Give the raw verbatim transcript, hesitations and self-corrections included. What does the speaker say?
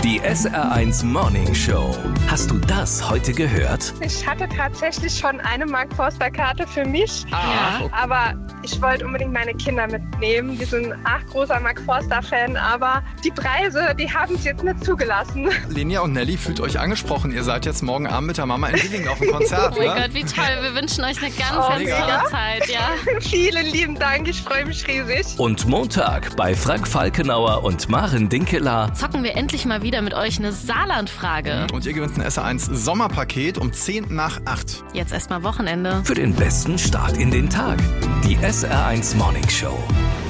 Die S R eins Morning Show. Hast du das heute gehört? Ich hatte tatsächlich schon eine Mark Forster Karte für mich, Ah, aber ich wollte unbedingt meine Kinder mitnehmen. Die sind ach großer Mark Forster Fan, aber die Preise, die haben es jetzt nicht zugelassen. Lenia und Nelly, fühlt euch angesprochen. Ihr seid jetzt morgen Abend mit der Mama in Willingen auf dem Konzert, Oh mein ne? Gott, wie toll. Wir wünschen euch eine ganz, Oh, ganz mega. tolle Zeit. Ja. Vielen lieben Dank, ich freue mich riesig. Und Montag bei Frank Falkenauer und Maren Dinkeler. Zocken wir endlich mal wieder mit euch eine Saarland-Frage. Und ihr gewinnt ein S R eins Sommerpaket um zehn nach acht. Jetzt erstmal Wochenende. Für den besten Start in den Tag. Die S R eins Morning Show.